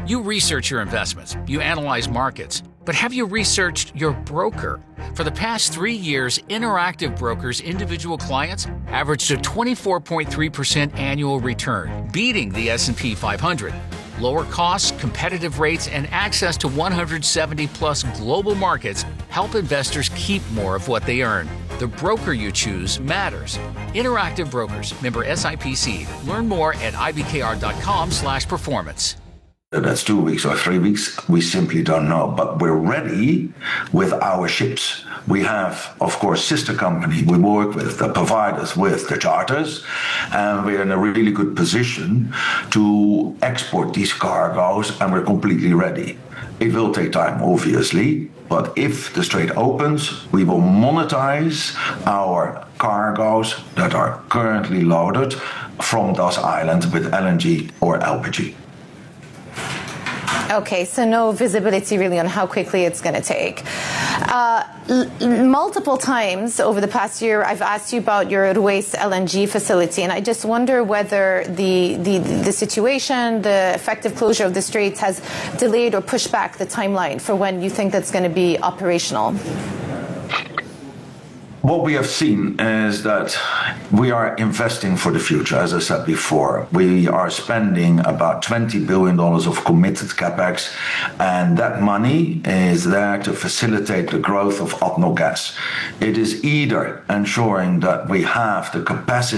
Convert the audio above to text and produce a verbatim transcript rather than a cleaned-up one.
You research your investments, you analyze markets, but have you researched your broker? For the past three years, Interactive Brokers' individual clients averaged a twenty-four point three percent annual return, beating the S and P five hundred. Lower costs, competitive rates, and access to one hundred seventy plus global markets help investors keep more of what they earn. The broker you choose matters. Interactive Brokers, member S I P C. Learn more at ibkr.com slash performance. That's two weeks or three weeks, we simply don't know. But we're ready with our ships. We have, of course, sister company we work with, the providers with the charters, and we're in a really good position to export these cargoes, and we're completely ready. It will take time, obviously, but if the strait opens, we will monetize our cargoes that are currently loaded from those islands with L N G or L P G. Okay, so no visibility really on how quickly it's going to take. Uh, l- multiple times over the past year, I've asked you about your Ruwais L N G facility, and I just wonder whether the, the, the situation, the effective closure of the straits has delayed or pushed back the timeline for when you think that's going to be operational. What we have seen is that we are investing for the future, as I said before. We are spending about twenty billion dollars of committed capex, and that money is there to facilitate the growth of ADNOC Gas. It is either ensuring that we have the capacity